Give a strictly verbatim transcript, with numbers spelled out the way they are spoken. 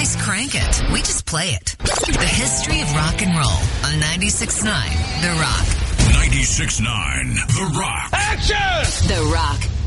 guys crank it. We just play it. The history of rock and roll on ninety-six point nine The Rock. ninety-six point nine The Rock. Action! The Rock.